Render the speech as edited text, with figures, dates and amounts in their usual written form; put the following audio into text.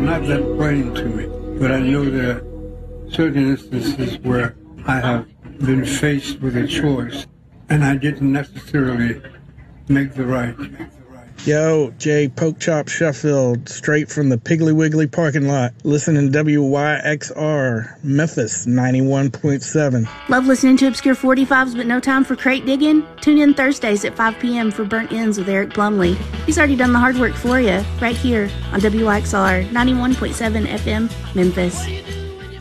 not that plain to me, but I know there are certain instances where I have been faced with a choice, and I didn't necessarily make the right. Yo, Jay Pokechop Sheffield, straight from the Piggly Wiggly parking lot, listening to WYXR, Memphis 91.7. Love listening to Obscure 45s, but no time for crate digging? Tune in Thursdays at 5 p.m. for Burnt Ends with Eric Plumley. He's already done the hard work for you, right here on WYXR 91.7 FM, Memphis.